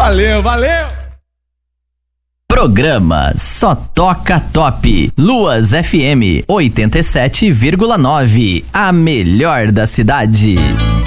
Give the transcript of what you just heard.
Valeu, valeu! Programa Só Toca Top. Luas FM 87,9. A melhor da cidade.